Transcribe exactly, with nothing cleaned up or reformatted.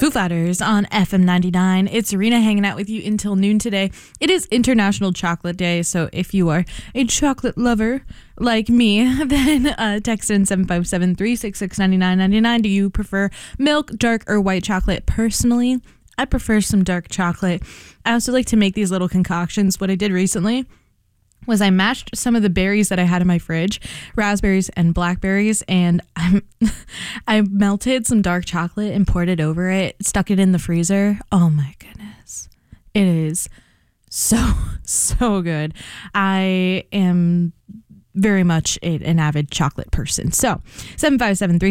Foo Fighters on F M ninety-nine. It's Serena hanging out with you until noon today. It is International Chocolate Day, so if you are a chocolate lover like me, then uh, text in seven five seven, three six six, nine nine nine nine. Do you prefer milk, dark, or white chocolate? Personally, I prefer some dark chocolate. I also like to make these little concoctions. What I did recently was I mashed some of the berries that I had in my fridge, raspberries and blackberries, and I I melted some dark chocolate and poured it over it, stuck it in the freezer. Oh my goodness. It is so, so good. I am very much a, an avid chocolate person. So seven five seven, three